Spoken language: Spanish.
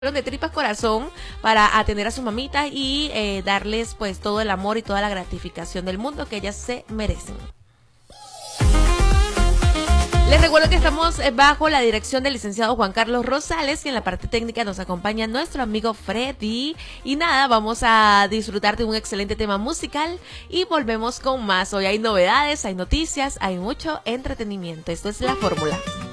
de tripas corazón para atender a sus mamitas y darles pues todo el amor y toda la gratificación del mundo que ellas se merecen. Les recuerdo que estamos bajo la dirección del licenciado Juan Carlos Rosales y en la parte técnica nos acompaña nuestro amigo Freddy. Y nada, vamos a disfrutar de un excelente tema musical y volvemos con más. Hoy hay novedades, hay noticias, hay mucho entretenimiento. Esto es La Fórmula.